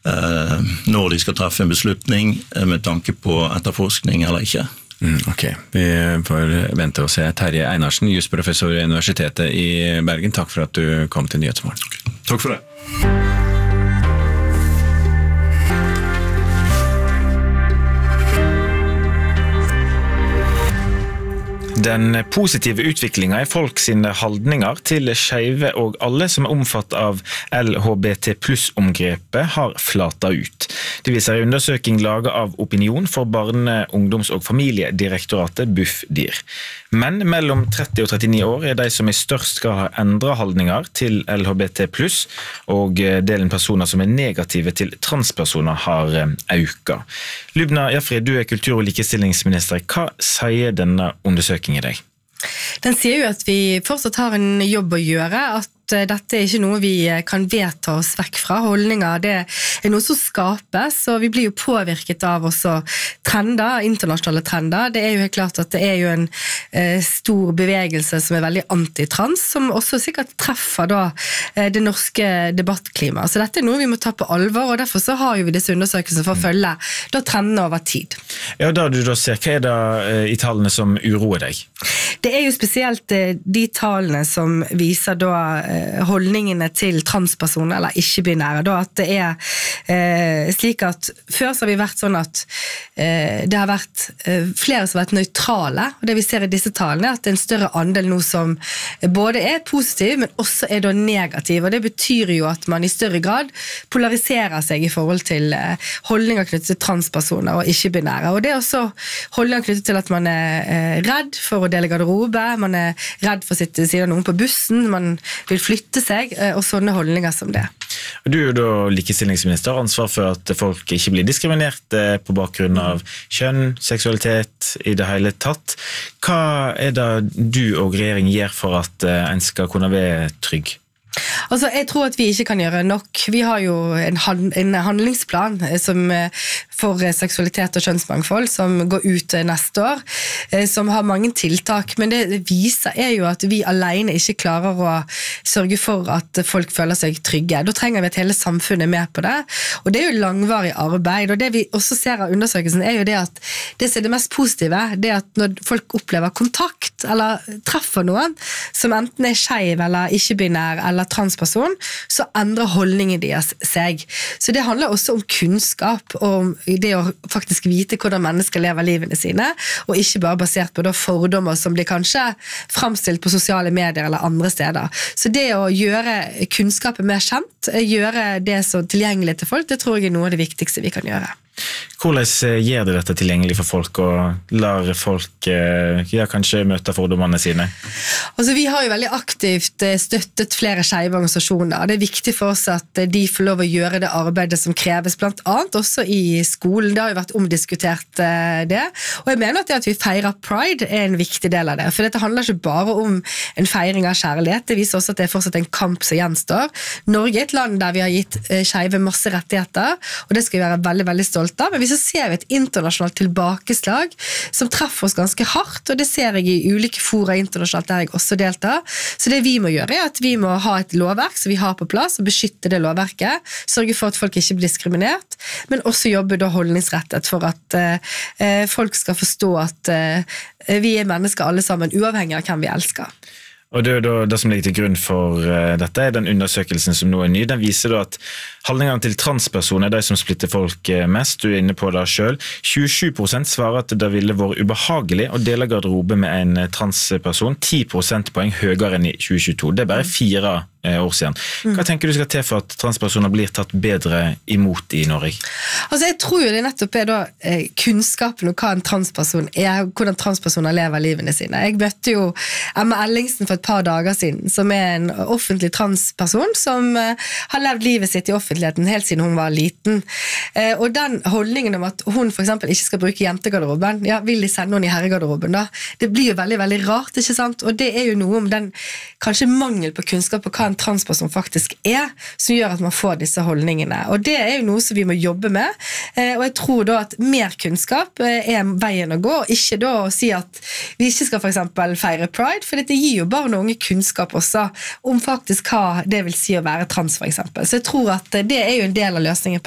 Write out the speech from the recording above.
når de skal treffe en beslutning med tanke på etterforskning eller ikke. Ok, vi får vente og se. Terje Einarsen, jusprofessor ved Universitetet i Bergen, takk for at du kom til Nyhetsmorgen. Okay. Takk for det. Den positive utviklingen i folk sine holdninger til skeive og alle som omfattet av LHBT pluss-omgrepet har flatet ut. Det viser en undersøking laget av Opinion for Barne-, Ungdoms- og Familiedirektoratet Bufdir. Men mellom 30 og 39 år de som i størst grad har endret holdninger til LHBT pluss, og delen personer som negative til transpersoner har økt. Lubna Jafri, du kultur- og likestillingsminister. Hva sier denne undersøkingen i deg? Den sier jo at vi fortsatt har en jobb å gjøre, at dette ikke noe vi kan vedta oss vekk fra. Holdninger, det noe som skapes, og vi blir jo påvirket av også trender, internasjonale trender. Det jo helt klart at det jo en stor bevegelse som veldig antitrans, som også sikkert treffer da det norske debattklimaet. Så dette noe vi må ta på alvor, og derfor så har jo vi disse undersøkelsene for å følge da trendene over tid. Ja, da du da ser, hva det i tallene som uroer deg? Det jo spesielt de tallene som viser da holdningene til transpersoner eller ikke-binære, da at det slik at før så har vi vært sånn at det har vært flere som har vært nøytrale, og det vi ser i disse tallene at det en større andel nå som både positiv, men også da negativ, og det betyr jo at man i større grad polariserer seg i forhold til holdninger knyttet til transpersoner og ikke-binære, og det også holdninger knyttet til at man redd for å dele garderobe, man redd for å sitte siden av noen på bussen, man vil flytte seg, og sånne holdninger som det. Du jo da likestillingsminister, ansvar for at folk ikke blir diskriminert på bakgrunn av kjønn, seksualitet i det hele tatt. Hva det du og regjeringen gjør for at en skal kunne være trygg? Altså, jeg tror at vi ikke kan gjøre nok. Vi har jo en handlingsplan for seksualitet og kjønnsmangfold som går ut neste år, som har mange tiltak, men det viser jo at vi alene ikke klarer å sørge for at folk føler seg trygge. Da trenger vi at hele samfunnet med på det, og det jo langvarig arbeid, og det vi også ser av undersøkelsen jo det at det som det mest positive, det at når folk opplever kontakt, eller treffer noen som enten skeiv eller ikke-binær eller transperson, så endrer holdningen deres seg. Så det handler også om kunnskap, om det å faktisk vite hvordan mennesker lever livene sine, og ikke bare basert på fordommer som blir kanskje fremstilt på sosiale medier eller andre steder. Så det å gjøre kunnskapen mer kjent, gjøre det så tilgjengelig til folk, det tror jeg noe av det viktigste vi kan gjøre. Hvordan gjør det dette tilgjengelig for folk, og lar folk kanskje møte fordommene sine? Altså, vi har jo veldig aktivt støttet flere skeive organisasjoner. Det viktig for oss at de får lov å gjøre det arbeidet som kreves, blant annet også i skolen. Det har jo vært omdiskutert det. Og jeg mener at det at vi feirer Pride en viktig del av det, for dette handler ikke bare om en feiring av kjærlighet, det viser også at det fortsatt en kamp som gjenstår. Norge et land der vi har gitt skeive masse rettigheter, og det skal vi være veldig, veldig stolt av, men vi så ser vi et internasjonalt tilbakeslag som treffer oss ganske hardt, og det ser jeg i ulike fora internasjonalt der jeg også deltar. Så det vi må gjøre at vi må ha et lovverk som vi har på plass, og beskytte det lovverket, sørge for at folk ikke blir diskriminert, men også jobbe da holdningsrettet for at folk skal forstå at vi mennesker alle sammen, uavhengig av hvem vi elsker. Og det som ligger til grunn for dette den undersøkelsen som nå ny. Den viser da at holdningene til transpersoner de som splitter folk mest. Du inne på det selv. 27% svarer at det ville vært ubehagelig å dele garderobe med en transperson. 10 prosentpoeng høyere enn i 2022. Det bare 4 år siden. Hva tenker du skal til for at transpersoner blir tatt bedre imot i Norge? Altså, jeg tror jo det nettopp da kunnskapen om hva en transperson hvordan transpersoner lever livene sine. Jeg møtte jo Emma Ellingsen for et par dager siden, som en offentlig transperson som har levd livet sitt i offentligheten helt siden hun var liten. Og den holdningen om at hun for eksempel ikke skal bruke jentegarderoben, ja, vil de sende henne i herregarderoben da? Det blir jo veldig, veldig rart, ikke sant? Og det jo noe om den kanskje mangel på kunnskap på hva en transperson faktisk som gjør at man får disse holdningene. Og det jo noe som vi må jobbe med, og jeg tror da at mer kunnskap veien å gå, og ikke da å si at vi ikke skal for eksempel feire Pride, for det gir jo barn og unge kunnskap også om faktisk hva det vil si å være trans for eksempel. Så jeg tror at det jo en del av løsningen på